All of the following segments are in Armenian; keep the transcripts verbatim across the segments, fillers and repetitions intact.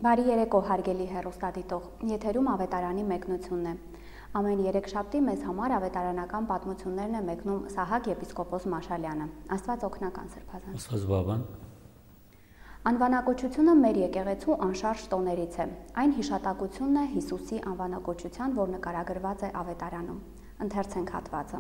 Բարի երեկո, հարգելի հեռուստադիտող, եթերում ավետարանի մեկնությունն է։ Ամեն երեքշաբթի մեզ համար ավետարանական պատմություններն է մեկնում Սահակ եպիսկոպոս Մաշալյանը։ Աստված օգնական Սրբազան։ Աստված բավան։ Անվանակոչությունը մեր եկեղեցու անշարժ տոներից է։ Այն հիշատակությունն է Հիսուսի անվանակոչության, որ նկարագրված է ավետարանում։ Ընթերցենք հատվածը։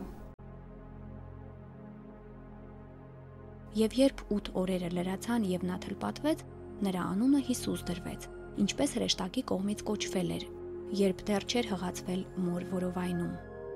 Եվ երբ ութ օրերը լրացան եւ նա թլպատվեց, նրա անունը Հիսուս դրվեց, ինչպես հրեշտակի կողմից կոչվել էր, երբ դեռ չէր հղացվել մոր որովայնում։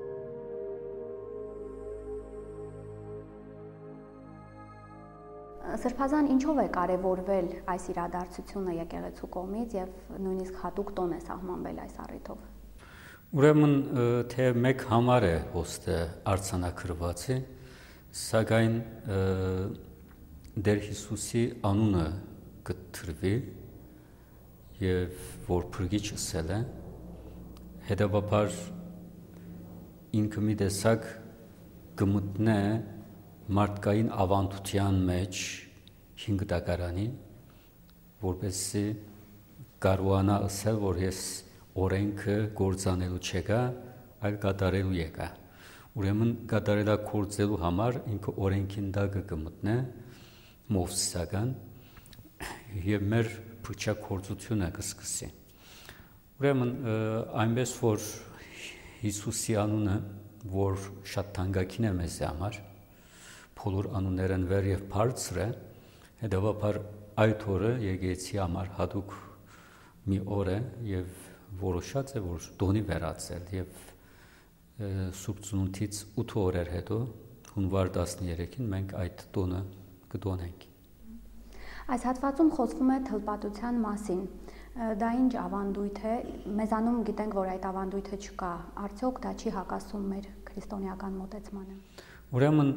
Սրբազան, ինչով է կարևորվել այս իրադարձությունը եկեղեցու կողմից եւ նույնիսկ հատուկ տոն է սահմանվել այս առիթով։ Ուրեմն թե մեկ համար է հոստը արձանագրվածի, սակայն դեր Հիսուսի անունը կտրվի եւ որ փրկիչ ասել է, հետեւաբար ինքը մի տեսակ կմտնե մարդկային ավանդության մեջ հինգ դակարանի, որպեսզի կարողանա ասել, որ ես օրենքը գործանելու չեկա, այլ կատարելու եկա։ Ուրեմն կատարելա գործելու համար ինքը օրենքին դակը կմտնե մովսիսական եւ մեր փրկչակորձությունը կսկսի։ Ուրեմն այնպես որ Հիսուսի անունը, որ շատ թանկագին է մեզ համար, բոլոր անուններն վեր եւ բարձր է, հետեւաբար այդ օրը եկեղեցի համար հատուկ մի օր է եւ որոշած է, որ տոնի վերածել եւ Սուրբ Ծնունդից ութ օրեր հետո հունվար տասներեքին մենք այդ տոնը կտոնենք։ Այս հատվածում խոսվում է թլպատության մասին։ Դա ինչ ավանդույթ է, մեզանում գիտենք, որ այդ ավանդույթը չկա, արդյոք դա չի հակասում մեր քրիստոնեական մոտեցմանը։ Ուրեմն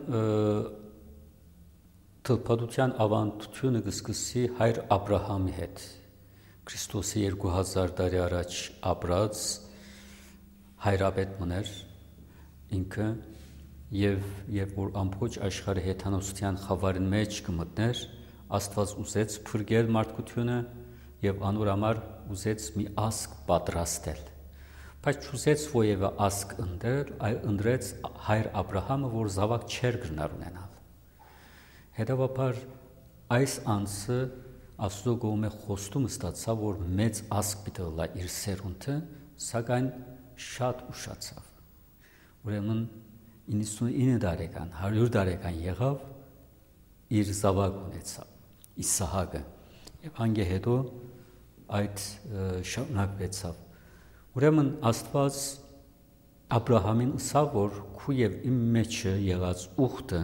թլպատության ավանդությունը կսկսի հայր Աբրահամի հետ, Քրիստոսի երկու հազար տարի առաջ ապրած հայրապետ մներ ինքը եւ եւ որ ամբողջ աշխարհի հեթանոսության խավարին մեջ կմտներ, Աստված ուզեց փրկել մարդկությունը եւ անոր համար ուզեց մի ասկ պատրաստել։ Բայց չուզեց ովևէ ասկ ընտրել, այլ ընտրեց հայր Աբրահամը, որ զավակ չէր գնար ունենալ։ Հետևաբար այս անձը Աստծո կողմէ խոստում ստացավ, որ մեծ ասկ պիտի լա իր սերունդը, սակայն շատ ուշացավ։ Ուրեմն իննսունինը տարեկան, հարյուր տարեկան եղավ, իր զավակ ունեցավ, Իսահակը, եւ հանգե հետո այդ շարունակվեցավ։ Ուրեմն Աստված Աբրահամին ասավ, որ քու եւ իմ մեջը եղած ուխտը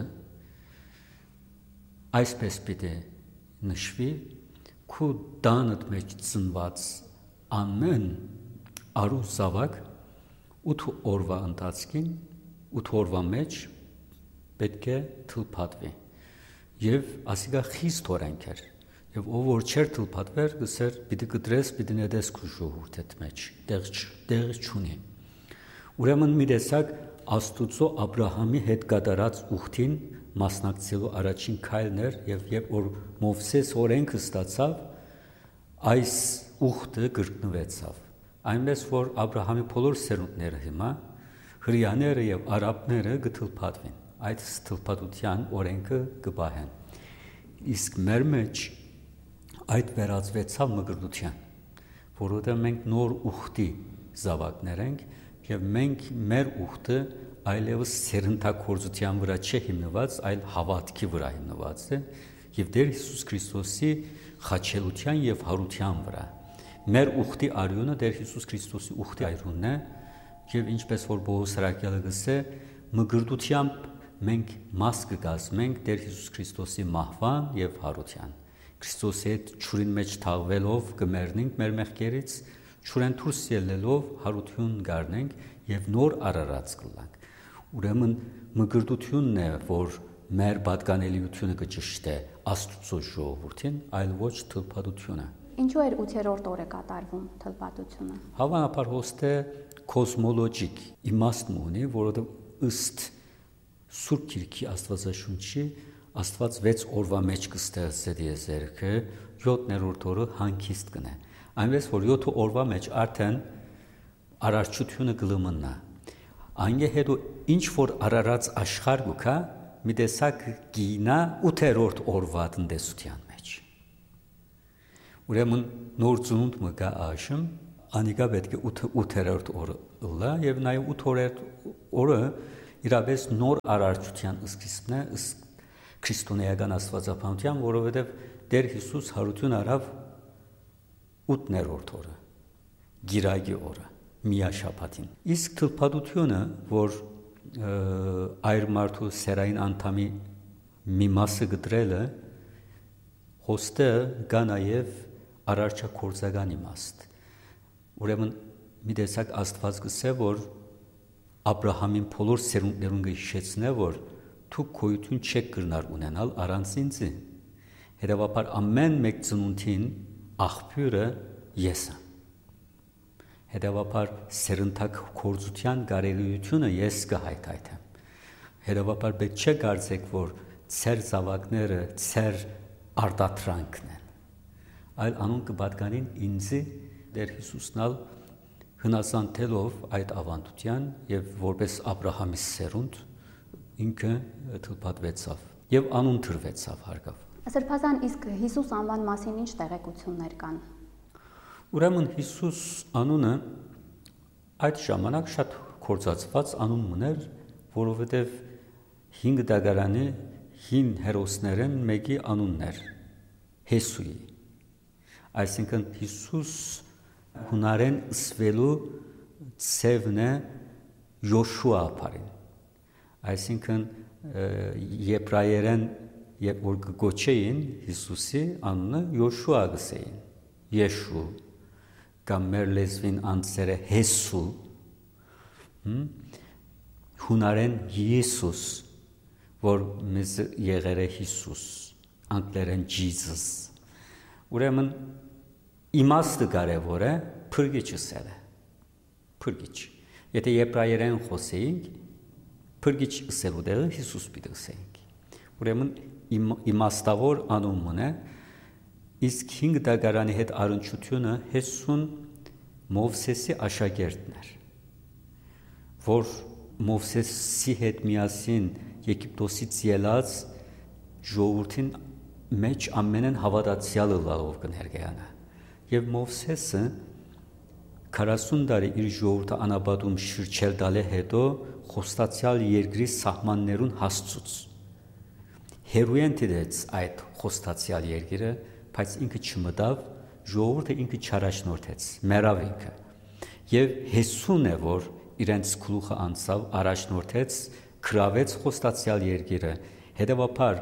այսպես պիտի նշվի, քու տանդ մեջ ծնված ամեն արու զավակ ութ օրվա ընթացքին, ութ օրվա մեջ պետք է թլփատվի։ Եվ ասիկա խիստ օրենք էր, եւ ով որ չէր թլփատվեր, գսեր պիտի կտրես, պիտի նետես քու ժողովուրդ մեջ, տեղ տեղ չունի։ Ուրեմն մի տեսակ Աստուծո Աբրահամի հետ կատարած ուխտին մասնակցելու առաջին քայլն էր, եւ երբ որ Մովսես օրենքը ստացավ, այս ուխտը կրկնվեցավ։ Այնպես որ Աբրահամի բոլոր սերունդները հիմա հրեաները եւ արաբները կթլփատվեն, այդ թլփատության օրենքը կբահեն։ Իսկ մեր մեջ այդ վերածվեցավ մկրտության, որովհետեւ մենք նոր ուխտի զավակներ ենք եւ մենք մեր ուխտը այլևս սերնդակորձության վրա չէ հիմնված, այլ հավատքի վրա հիմնված է եւ Տեր Հիսուս Քրիստոսի խաչելության եւ հարության վրա։ Մեր ուխտի արյունը Տեր Հիսուս Քրիստոսի ուխտի արյունն է եւ ինչպես որ Պողոս Սրակյալը գսե, մկրտությամբ մենք մաս կկազմենք Տեր Հիսուս Քրիստոսի մահվան եւ հարության։ Քրիստոսի հետ ճուրին մեջ թաղվելով կմեռնենք մեր մեղքերից, ճուրեն դուրս ելնելով հարություն գարնենք եւ նոր արարած կլանք։ Ուրեմն մկրտությունն է, որ մեր պատկանելիությունը կճշտե Աստծո ժողովրդին, այլ ոչ թլփատությունը։ Ինչու էր ութերորդ օրը կատարվում թլփատությունը։ Հավանաբար հոստե կոսմոլոգիկ իմաստն ունի, որովհետեւ ըստ Սուրբ Գիրքի Աստվածաշունչի Աստված վեց օրվա մեջ կստեղծել եզերքը, յոթներորդ օրը հանգիստ կնե։ Այնպես որ յոթ օրվա մեջ արդեն արարչությունը գլմնա։ Այնգե հետո ինչ որ արարած աշխարհ գուքա մի տեսակ գինա ութերորդ օրվա տնտեսության մեջ։ Ուրեմն նոր ծնունդ մը գա աշմ, անիկա պետք է ութերորդ օրը լա եւ նաեւ ութերորդ օրը իրավես նոր արարչության սկիզբն է, քրիստոնեական աստվածապանության, որովհետեւ Տեր Հիսուս հարություն արավ ութերորդ օրը, գիրագի օրը, միաշաբաթին։ Իսկ թլփատությունը, որ այր մարդու սերային անդամի մի մասը գտրելը, հոստը գա նաև արարչակործական իմաստ։ Ուրեմն մի տեսակ Աստված գսե, որ Աբրահամին բոլոր սերունդներուն կհիշեցնե, որ դու գոյություն չեք կրնար ունենալ առանց ինձի։ Հետևաբար ամեն մեկ ծնունդին աղբյուրը ես եմ։ Հետևաբար սերնդակ կործության կարելիությունը ես կհայթայթեմ։ Հետևաբար պետք չէ կարծեք, որ ծեր զավակները ծեր արտադրանքն են, այլ անուն կպատկանին ինձի Տեր Հիսուսնալ հնազանդելով այդ ավանդության եւ որպես Աբրահամի սերունդ ինքը թլփատվեցավ եւ անուն դրվեցավ հարգավ։ Սրբազան, իսկ Հիսուս անվան մասին ինչ տեղեկություններ կան։ Ուրեմն Հիսուս անունը այդ ժամանակ շատ կործածված անուն մներ, որովհետև հինգ դագարանի հին հերոսներեն մեկի անունն էր Հեսուի։ Այսինքն Հիսուս հունարեն ըսվելու ցևն է Յոշուա ապարին։ Այսինքն եբրայերեն երբ որ գոչեին Հիսուսի անունը Յոշուա գսեին, Եշու, կամ մեր լեզվին անձերը Հեսու, հունարեն Յիսուս, որ մեզ եղեր է Հիսուս, անգլերեն Jesus։ Ուրեմն իմաստը կարևոր է, փրկիչ ասել է, փրկիչ։ Եթե եբրայերեն խոսեինք, փրկիչ ասելու տեղը Հիսուս պիտի ասեինք։ Ուրեմն իմաստավոր անունն է, իսկ հինգ դագարանի հետ առնչությունը Հեսուն Մովսեսի աշակերտն էր, որ Մովսեսի հետ միասին Եգիպտոսից ելած ժողովրդին մեջ ամենեն հավատացյալը լավ կներկայանա։ Եվ Մովսեսը քառասուն տարի իր ժողովրդը անաբատում շրջել դալե հետո խոստացյալ երկրի սահմաններուն հասցուց։ Հերույեն դեց այդ խոստացյալ երկիրը, բայց ինքը չմտավ, ժողովուրդը ինքը չարաշնորթեց, մեռավ ինքը։ Եվ Հեսուն է, որ իրենց գլուխը անցավ, առաջնորդեց, գրավեց խոստացյալ երկիրը, հետևաբար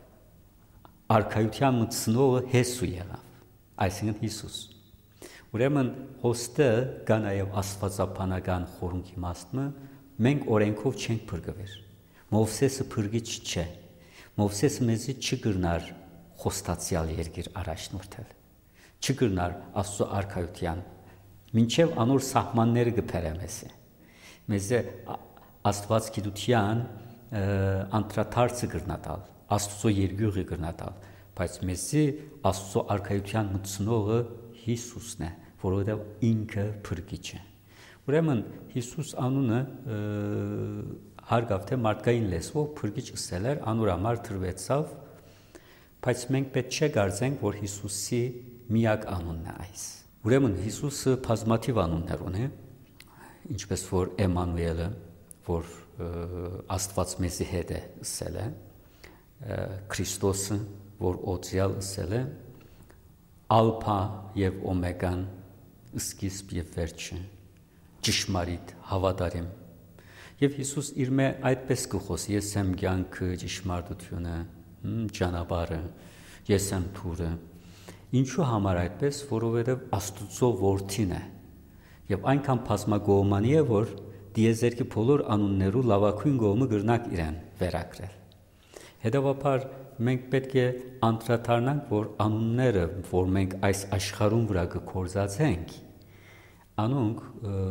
արքայության մտցնողը Հեսու եղավ, այսինքն Հիսուս։ Ուրեմն հոստը կա նաև աստվածաբանական խորհուրդ իմաստը, մենք օրենքով չենք փրկվել։ Մովսեսը փրկիչ չէ։ Մովսեսը մեզի չգրնար խոստացյալ երկիր առաջնորդել, չգրնար Աստծո արքայության, մինչև անոր սահմանները կփերը մեզի։ Մեզի Աստված գիտության անդրադարձը կրնատալ, Աստծո երկյուղը կրնատալ, բայց մեզի Աստծո արքայության մտցնողը Հիսուսն է, որովհետև ինքը փրկիչ է։ Ուրեմն Հիսուս անունը հարգավ թե մարդկային լեզվով փրկիչ ասել էր, անոր համար դրվեցավ, բայց մենք պետք չէ կարծենք, որ Հիսուսի միակ անունն է այս։ Ուրեմն Հիսուսը բազմաթիվ անուններ ունի, ինչպես որ Էմանուելը, որ Աստված մեզի հետ է ասել է, Քրիստոսը, որ օծյալ ասել է, Ալփա եւ Օմեգան, սկիզբ եւ վերջը, ճշմարիտ, հավատարիմ։ Եվ Հիսուս իր մե այդպես կխոսի, ես եմ կյանքը, ճշմարտությունը, ճանապարհը, ես եմ թուրը։ Ինչու համար այդպես, որովհետև Աստծո որդին է։ Եվ այնքան բազմագոհմանի է, որ դիեզերքի բոլոր անուններու լավագույն գոհը գրնակ իրեն վերակրել։ Հետևաբար մենք պետք է անդրադառնանք, որ անունները, որ մենք այս աշխարհում վրա կկործածենք, անոնք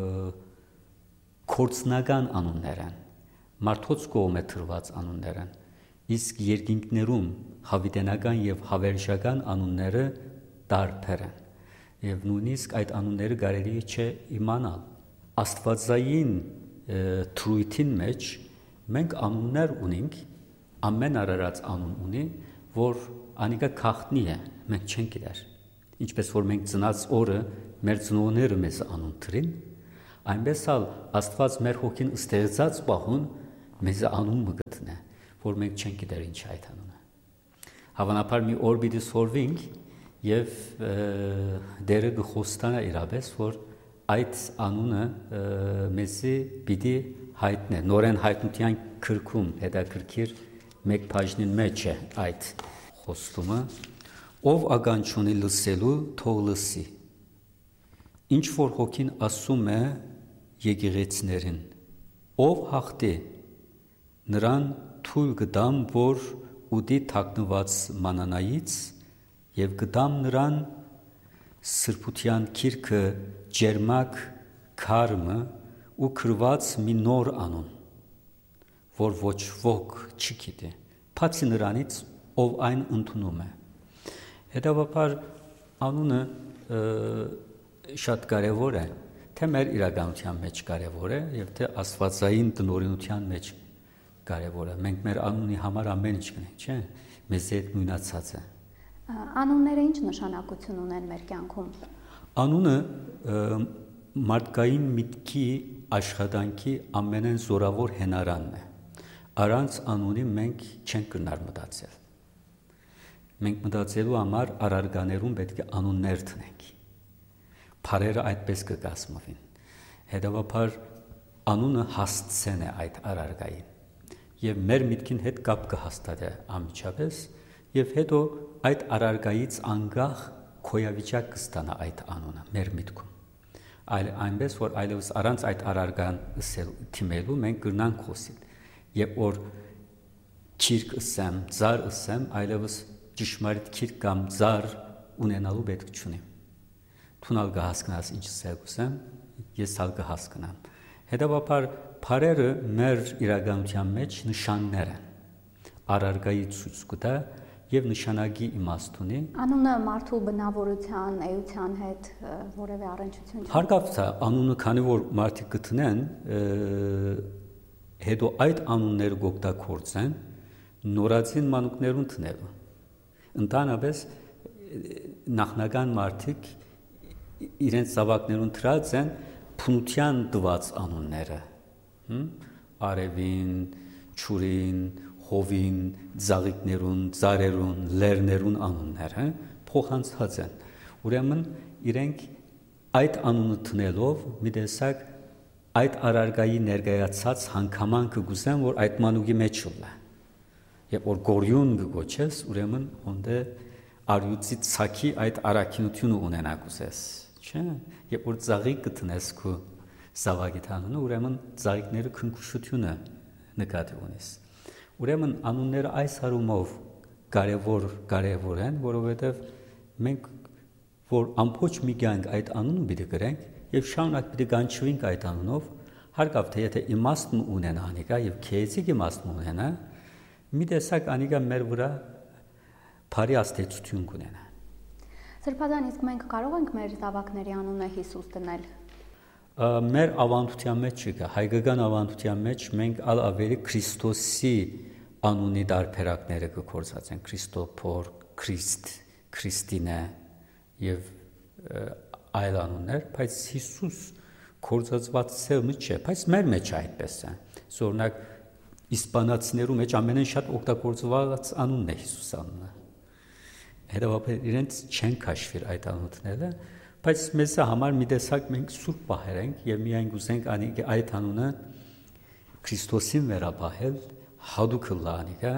կորցնական անուններ են, մարդոց կողմէ թրված անուններ են, իսկ երկինքներում հավիտենական եւ հավերժական անունները տարբեր են։ եւ նույնիսկ այդ անունները կարելի չէ իմանալ։ Աստվածային թրույթին մեջ մենք անուններ ունենք, ամեն արարած անուն ունի, որ անիկա քաղտնի է, մենք չենք գիտեր։ Ինչպես որ մենք ծնած օրը մեր ծնողները մեզ անուն թրին, այնպես էլ Աստված մեր հոգին ստեղծած պահուն մեզ անուն մը գտնե, որ մենք չենք գիտեր ինչ այդ անունը։ Հավանաբար մի օր պիտի սորվենք եւ դերը գխոստանա իրապես, որ այդ անունը մեզի պիտի հայտնե, նորեն հայտնության քրքում հետաքրքիր մեկ բաժնին մեջ է այդ խոստումը, ով ականջունի լսելու թող լսի։ Ինչ որ հոգին ասում է եկեղեցիներին, ով հաղթի, նրան թույլ կտամ, որ ուտի թաքնված մանանայից եւ կտամ նրան սրբության քիրքը ջերմակ քարմը ու քրված մի նոր անուն, որ ոչ ոք չի գիտի, բացի նրանից, ով այն ընդունում է։ Հետևաբար անունը շատ կարևոր է, թե մեր իրականության մեջ կարևոր է եւ թե աստվածային տնօրինության մեջ կարևոր է։ Մենք մեր անունի համար ամեն ինչ կնենք, չէ՞, մեզ հետ նույնացած է։ Անունները ինչ նշանակություն ունեն մեր կյանքում։ Անունը մարդկային միտքի աշխատանքի ամենեն զորավոր հենարանն է։ Առանց անունի մենք չենք կրնար մտածել։ Մենք մտածելու համար առարգաներում պետք է անուններ տնենք։ Փարերը այդպես կկազմվին։ Հետևաբար անունը հասցեն է այդ առարգային։ Եվ մեր միտքին հետ կապ կհաստատի անմիջապես, եւ հետո այդ առարգայից անգախ քոյավիճակ կստանա այդ անունը մեր միտքում։ Այլ այնպես որ այլևս առանց այդ առարգան թիմելու մենք կրնանք խոսել։ Երբ որ քիրք ասեմ, ծար ասեմ, այլևս ճշմարիտ քիրք կամ ծար ունենալու պետք չունի։ Թունալ կհասկանաս ինչ ասեմ, ես ալ կհասկանամ։ Հետևաբար փարերը մեր իրականության մեջ նշաններ են։ Առարգայի ցույց կտա եւ նշանակի իմաստ ունի։ Անունը մարդու բնավորության, էության հետ որևէ առնչություն չունի։ Հարկավց է անունը, քանի որ մարդիկ գտնեն, հետո այդ անունները գօգտագործեն նորածին մանուկներուն տնելու։ Ընդհանրապես նախնական մարդիկ իրենց զավակներուն դրած են փնության տված անունները։ Արևին, ճուրին, հովին, ծաղիկներուն, ծարերուն, լերներուն անունները փոխանցած են։ Ուրեմն իրենք այդ անունը տնելով մի տեսակ այդ առարգայի ներկայացած հանգամանքը գուզեն, որ այդ մանուկի մեջ ուլա։ Երբ որ գորյուն գոչես, ուրեմն ոնդե արյուծի ցակի այդ առաքինությունը ունենա գուզես, չէ՞։ Երբ որ ծաղիկ կտնես քո զավակի անունը, ուրեմն ծաղիկները քնքուշությունը նկատի ունես։ Ուրեմն անունները այս հարումով կարևոր կարևոր են, որովհետև մենք որ ամբողջ մի կյանք այդ անունը պիտի գրենք եւ շարունակ պիտի կանչվենք այդ անունով, հարկավ թե եթե իմաստն ունենա անիկա եւ քեզիկ իմաստն ունենա, մի տեսակ անիկա մեր վրա բարի աստեցություն կունենա։ Սրբազան, իսկ մենք կարող ենք մեր զավակների անունը Հիսուս դնել։ Մեր ավանդության մեջ չկա, հայկական ավանդության մեջ մենք ալ ավելի Քրիստոսի անունի դարբերակները կգործածեն, Քրիստոփոր, Քրիստ, Քրիստինե եւ այլ անուններ, բայց Հիսուս գործածված ցեղը չէ, բայց մեր մեջ այդպես է։ Օրինակ իսպանացիներու մեջ ամենեն շատ օգտագործված անունն է Հիսուս անունը։ Հետևաբար իրենց չեն քաշվիր այդ անունները, բայց մեզ համար մի տեսակ մենք սուրբ պահեր ենք եւ միայն գուզենք անիկը այդ անունը Քրիստոսին վերապահել, հadouk լանիկա,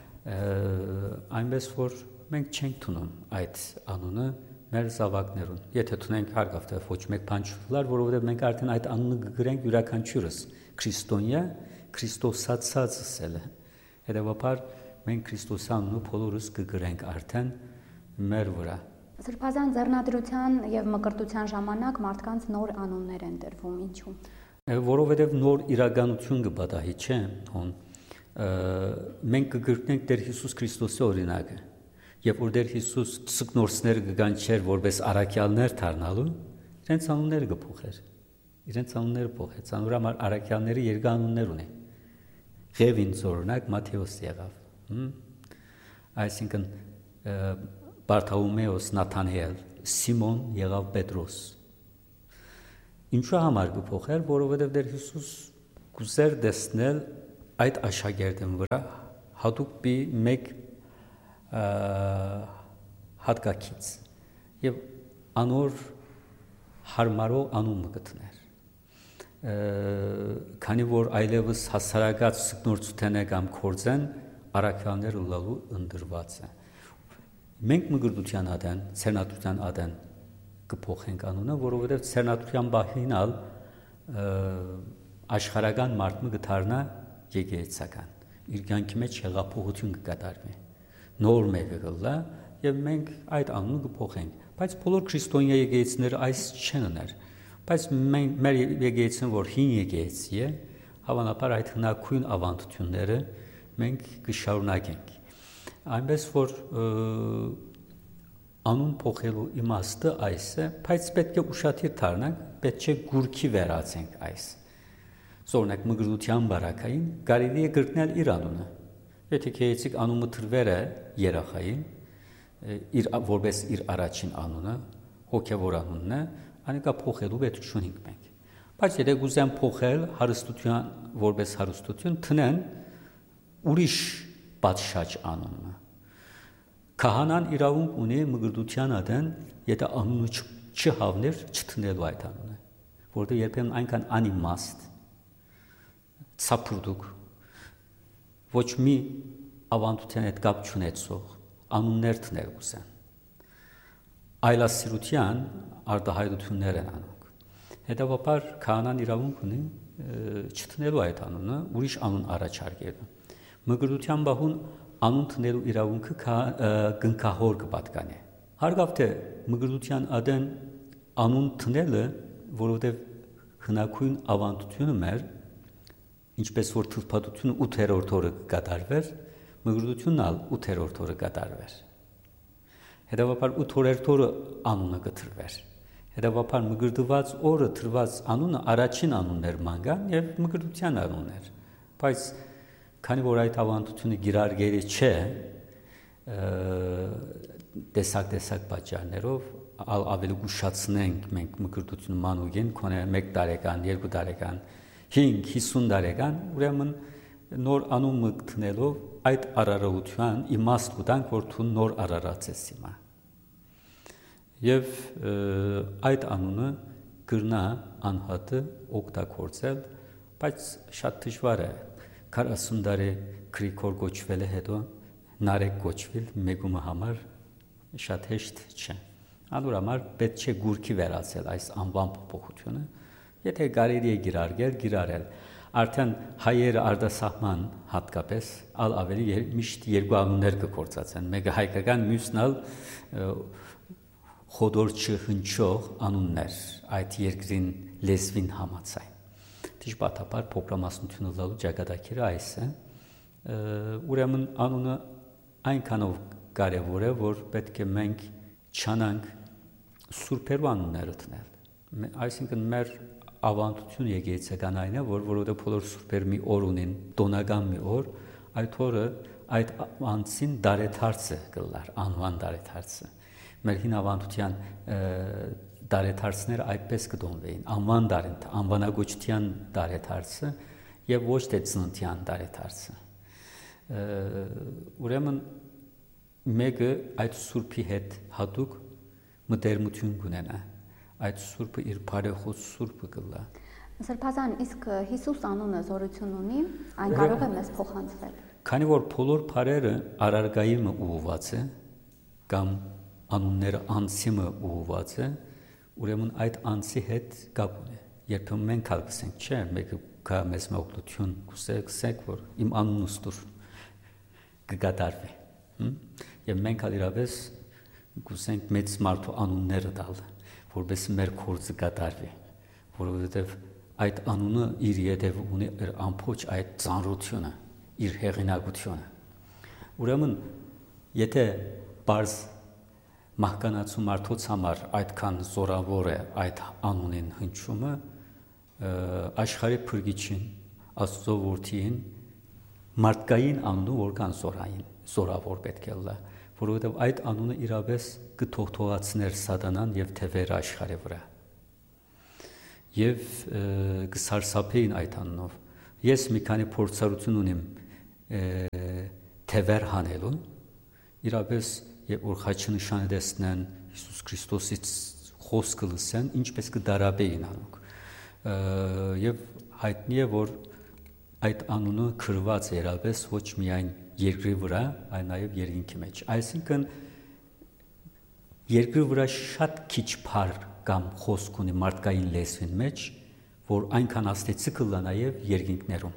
այնպես որ մենք չենք թունում այդ անունը մեր զավակներուն։ Եթե թունենք հարկավ թե ոչ մեկ բան չլար, որովհետեւ մենք արդեն այդ անունը կգրենք յուրաքանչյուրս Քրիստոնյա, Քրիստոսացած ասել է։ Հետևաբար մենք Քրիստոսի անունը բոլորս կգրենք արդեն մեր վրա։ Սրբազան ձեռնադրության եւ մկրտության ժամանակ մարդկանց նոր անուններ են տրվում, ինչու՞։ Որովհետեւ նոր իրականություն կպատահի, չէ՞, հոն մենք կգրկնենք Տեր Հիսուս Քրիստոսի օրինակը։ Եվ որ դեր Հիսուս ծկնորսներ կգան չեր որպես առաքյալներ դառնալու, իրենց անունները կփոխեր։ Իրենց անունները փոխեց։ Անուր համար առաքյալները երկու անուններ ունեն։ Ղևին օրինակ Մատթեոս եղավ։ Այսինքն Բարթոլոմեոս Նաթանայել, Սիմոն եղավ Պետրոս։ Ինչու համար կփոխեր, որովհետև դեր Հիսուս կուզեր տեսնել այդ աշակերտին վրա հատուկ մի մեկ հատկակից եւ անոր հարմարող անուն գտներ։ Քանի որ այլևս հասարակած սկնորցութենը կամ կորձեն առաքյալներ լալու ընդրված է։ Մենք մգրդության ադեն, ցերնատության ադեն կփոխենք անունը, որովհետև ցերնատության բահինալ աշխարհական մարդը կդառնա եկեղեցական։ Իր կյանքի մեջ հեղափոխություն կկատարվի։ Նոր մեկը գլա եւ մենք այդ անունը կփոխենք, բայց բոլոր քրիստոնյա եկեղեցիները այս չեն ուներ, բայց մենք մեր եկեղեցին որ հին եկեղեցի է, հավանաբար այդ հնագույն ավանդությունները մենք կշարունակենք։ Այնպես որ անուն փոխելու իմաստը այս է, բայց պետք է ուշադիր դառնանք, պետք է գուրքի վերացենք այս։ Օրինակ մգրդության բարակային կարելի է գրկնել իր անունը։ Եթե քեյցիկ անունը թրվեր է երախային, իր որպես իր առաջին անունը, հոգևոր անունն է, անիկա փոխելու պետք չունենք մենք։ Բայց եթե գուզեն փոխել հարստության որպես հարստություն, տնեն ուրիշ պատշաճ անունը։ Քահանան իրավունք ունի մգրդության ադեն, եթե անունը չհավներ, չտնելու այդ անունը, որտեղ երբեմն այնքան անիմաստ ցապրուդուկ ոչ մի ավանդության հետ կապ չունեցող անուններ տներ կուսեն այլասիրության արտահայտություններ են անում հետևաբար քահանան իրավունք ունի չտնելու այդ անունը ուրիշ անուն առաջարկելու մգրդության բահուն անուն տնելու իրավունքը գնքահոր կպատկանե հարգավ թե մգրդության ադեն անուն տնելը որովհետև հնագույն ավանդությունը մեր ինչպես որ թվպատությունը ութերորդ օրը կկատարվեր, մգրդությունն ալ ութերորդ օրը կատարվեր։ Հետևաբար ութերորդ օրը անունը կտրվեր։ Հետևաբար մգրդված օրը տրված անունը առաջին անունն էր մանգան եւ մգրդության անունն էր։ Բայց քանի որ այդ ավանդությունը գիրարգերի չէ, տեսակ-տեսակ պատճառներով ավելի գուշացնենք մենք մգրդությունը մանուկին, քոնե մեկ տարեկան, երկու տարեկան հինգ հիսուն տարեկան, ուրեմն նոր անուն մտնելով այդ արարողության իմաստ կտանք, որ թուն նոր արարած ես հիմա։ Եվ այդ անունը գրնա անհատը օգտագործել, բայց շատ դժվար է։ քառասուն տարի քրիկոր գոչվել է հետո նարեկ գոչվել մեգումը համար շատ հեշտ չէ։ Անոր համար պետք չէ գուրքի վերացել այս անվան փոփոխությունը։ Եթե կարելի է գիրարգել, գիրարել, արդեն հայերը արտասահման հատկապես ալ ավելի միշտ երկու անուններ կգործածեն, մեկը հայկական, մյուսն ալ խոդոր չհնչող անուններ, այդ երկրին լեզվին համաձայն։ Դժբախտաբար փոքրամասնությունը լալու ճակատագիրը այս է, ուրեմն անունը այնքանով կարևոր է, որ պետք է մենք չանանք սուրբերու անունները տնել։ Այսինքն մեր ավանդություն եկեղեցական այն է, որ որովհետև բոլոր սուրբեր մի օր ունեն, տոնական մի օր, այդ օրը այդ անձին դարեթարցը կլար, անվան դարեթարցը։ Մեր հին ավանդության դարեթարցները այդպես կդոնվեին, անվան դարենթ, անվանագոչության դարեթարցը եւ ոչ թե ծննդյան դարեթարցը։ Ուրեմն մեկը այդ սուրբի հետ հատուկ մտերմություն կունենա։ Այդ սուրբը իր բարեխոս սուրբը կլա։ Սրբազան, իսկ Հիսուս անունը զորություն ունի, այն կարող է մեզ փոխանցվել։ Քանի որ բոլոր բարերը արարգայի մը ուղված է, կամ անունները անձիմը ուղված է, ուրեմն այդ անձի հետ կապ ունի։ Երբեմն մենք ալ կսենք, չէ, մեկը կա մեզ մողլություն, կսենք, որ իմ անունս դուր կգադարվի։ Եվ մենք ալ իրավես կսենք մեծ մարդու անունները տալ, որպես մեր կորձը կատարվի, որովհետև այդ անունը իր ետև ունի իր ամբողջ այդ ծանրությունը, իր հեղինակությունը։ Ուրեմն, եթե բարձ մահկանացու մարդոց համար այդքան զորավոր է այդ անունին հնչումը, աշխարհի փրկիչին, Աստծո որդին մարդկային անունը որքան զորային, զորավոր պետք է լա, որովհետև այդ անունը իրապես կթողթողացներ սատանան եւ թևերը աշխարհի վրա։ Եվ կսարսափեին այդ անունով։ Ես մի քանի փորձառություն ունիմ թևեր հանելու, իրապես երբ որ խաչի նշանը տեսնեն, Հիսուս Քրիստոսից խոսքը լսեն, ինչպես կդարաբեին անոնք։ Եվ հայտնի է, որ այդ անունը քրված է իրապես ոչ միայն երկրի վրա, այլ նաև երկինքի մեջ։ Այսինքն երկրի վրա շատ քիչ բառ կամ խոսք ունի մարդկային լեզվին մեջ, որ այնքան աստեցիկ կլա նաև երկինքներում։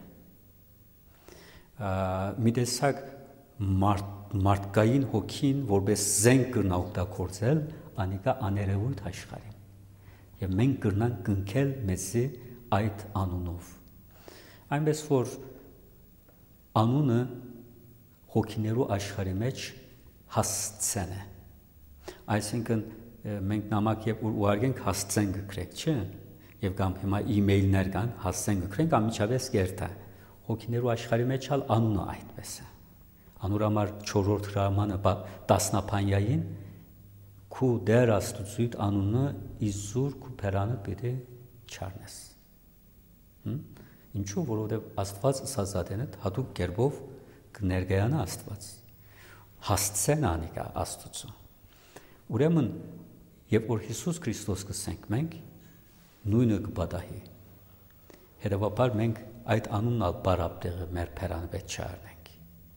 Մի տեսակ մարդ, մարդկային հոգին որպես զենք կրնա օգտագործել, անիկա աներևույթ աշխարհին։ Եվ մենք կրնանք կնքել մեզի այդ անունով։ Այնպես որ անունը հոգիներու աշխարհի մեջ հասցեն է։ Այսինքն մենք նամակ երբ ուղարկենք հասցեն գրեք, չէ՞։ Եվ կամ հիմա email-ներ կան, հասցեն գրենք, ամիջապես կերտա։ Հոգիներու աշխարհի մեջ ալ անունը այդպես է։ Անոր համար չորրորդ հրամանը տասնապանյային քու դեր Աստծույթ անունը իզուր քու փերանը պիտի չառնես։ Ինչու՞, որովհետև Աստված սազատենը հատուկ կերպով կներկայանա Աստված։ Հասցեն անիկա Աստծո։ Ուրեմն, երբ որ Հիսուս Քրիստոս կսենք մենք, նույնը կպատահի։ Հետևաբար մենք այդ անունն ալ բարապտեղը մեր փերանը պետք չառնենք։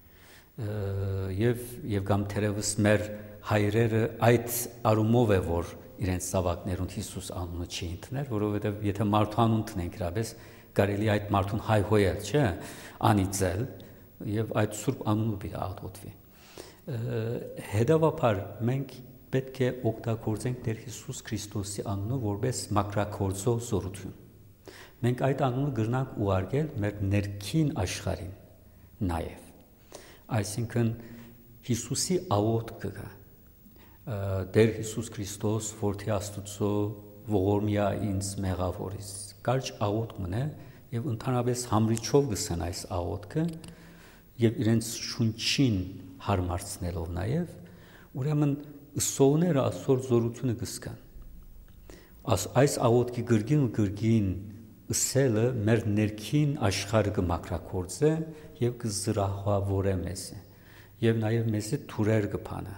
Եվ եւ կամ թերևս մեր հայրերը այդ արումով է, որ իրենց զավակներուն Հիսուս անունը չի ընդունել, որովհետեւ եթե մարդու անուն տնենք իրապես կարելի այդ մարդուն հայհոյել, չէ՞, անիծել եւ այդ սուրբ անունը պիտի աղոթվի։ Հետևաբար մենք պետք է օգտագործենք Տեր Հիսուս Քրիստոսի անունը որպես մակրակորձող զորություն։ Մենք այդ անունը կրնանք ուղարկել մեր ներքին աշխարհին նաև։ Այսինքն Հիսուսի աղոթքը կա։ Տեր Հիսուս Քրիստոս, որդի Աստծո, ողորմիա ինձ մեղավորից։ Կարճ աղոթք մնա եւ ընդհանրապես համրիչով գսեն այս աղոթքը եւ իրենց շունչին հարմարցնելով նաև, ուրեմն ուսողները Աստծո զորությունը կսկան։ Այս աղոթքի գրգին ու գրգին ըսելը մեր ներքին աշխարհը կմակրակորձե եւ կզրահավորե մեզ եւ նաեւ մեզ թուրեր կփանա։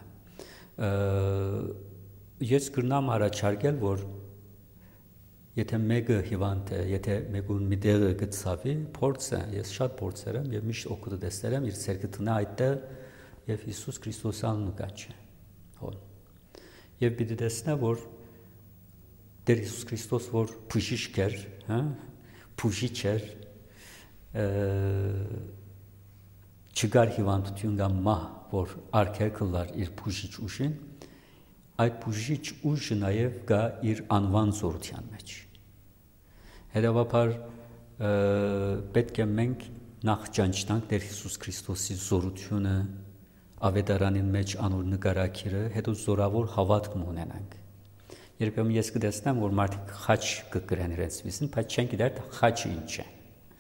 Ես կրնամ առաջարկել, որ եթե մեկը հիվանդ է, եթե մեկուն մի տեղը գծավի, փորձը, ես շատ փորձեր եմ եւ միշտ օգուտ տեսել իր ցերկը տնա այդտեղ եւ Հիսուս Քրիստոսի անունը կաչի։ Հոն։ Եվ պիտի տեսնա, որ Տեր Հիսուս Քրիստոս որ բուժիչ էր, հա, բուժիչ էր, չկար հիվանդություն կամ մահ, որ արգելքլար իր բուժիչ ուժին, այդ բուժիչ ուժը նաև կա իր անվան զորության մեջ։ Հետևաբար պետք է մենք նախ ճանչնանք Տեր Հիսուս Քրիստոսի զորությունը, ավետարանին մեջ անոր նկարակիրը, հետո զորավոր հավատք ունենանք։ Երբեմն ես կտեսնեմ, որ մարդիկ խաչ կգրեն իրենց վիզին, բայց չեն գիտեր խաչը ինչ է։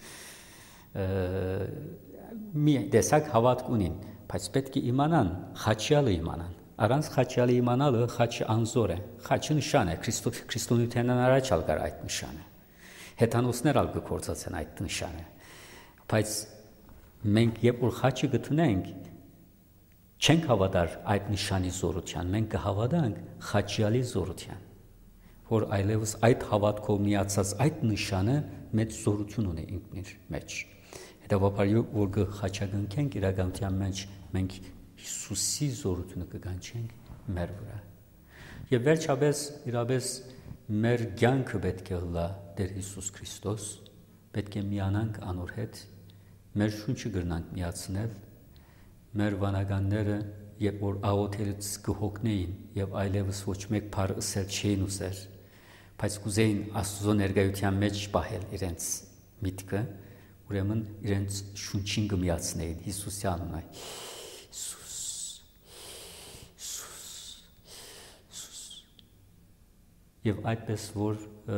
Մի տեսակ հավատք ունին, բայց պետք է իմանան, խաչյալը իմանան։ Առանց խաչյալը իմանալը խաչը անզոր է։ Խաչը նշան է, քրիստոնեությանն առաջ ալ կար այդ նշանը։ Հեթանոսներ ալ կկործացեն այդ նշանը։ Բայց մենք երբ որ խաչը գտնենք, չենք հավատար այդ նշանի զորության, մենք կհավատանք խաչյալի զորության, որ այլևս այդ հավատքով միացած այդ նշանը մեծ զորություն ունի ինքնիր մեջ։ Հետևաբար որ կխաչագնքենք իրականության մեջ, մենք Հիսուսի զորությունը կգանչենք մեր վրա։ Եվ վերջապես իրապես մեր կյանքը պետք է լա Տեր Հիսուս Քրիստոս, պետք է միանանք անոր հետ, մեր շունչը գրնանք միացնել, մեր վանականները, երբ որ աղոթելուց կհոգնեին եւ այլևս ոչ մեկ բառ ըսել չէին ուզեր, բայց կուզեին Աստծո ներկայության մեջ պահել իրենց միտքը, ուրեմն իրենց շունչին կմիացնեին Հիսուսի անունով։ Հիսուս, Եվ այդպես որ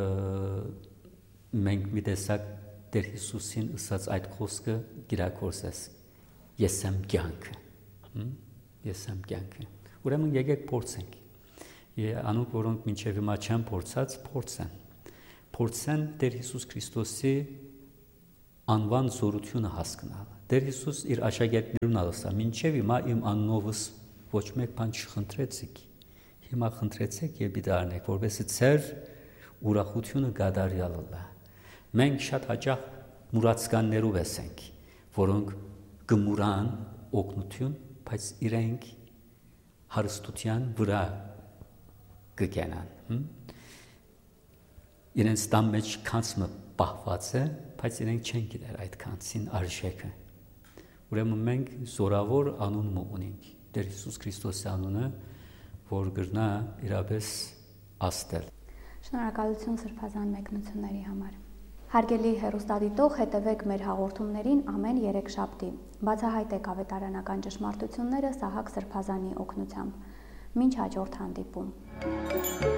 մենք մի տեսակ Տեր Հիսուսին ըսած այդ խոսքը կիրակորձես. ես եմ կյանքը, ես եմ կյանքը։ Ուրեմն եկեք փորձենք։ Անոնք, որոնք մինչև հիմա չեն փորձած, փորձեն։ Փորձեն Տեր Հիսուս Քրիստոսի անվան զորությունը հասկանալ։ Տեր Հիսուս իր աշակերտներուն ասա. մինչև հիմա իմ անունովս ոչ մեկ բան չխնդրեցիք։ Հիմա խնդրեցեք եւ պիտի արնեք, որովհետեւ ծեր ուրախությունը գադարյալ է։ Մենք շատ հաճախ մուրացկաններով ենք, որոնք գմուրան օգնություն, բայց իրենք հարստության վրա կգենան։ Իրենց տան մեջ քանցը պահված է, բայց իրենք չեն գիտեր այդ քանցին արժեքը։ Ուրեմն մենք զորավոր անուն ունենք, Տեր Հիսուս Քրիստոսի անունը, որ գրնա իրապես աստել։ Շնորհակալություն սրբազան մեկնությունների համար։ Հարգելի հեռուստադիտող, հետևեք մեր հաղորդումներին ամեն երեքշաբթի։ Բացահայտեք ավետարանական ճշմարտությունները Սահակ Սրբազանի օգնությամբ։ Մինչ հաջորդ հանդիպում։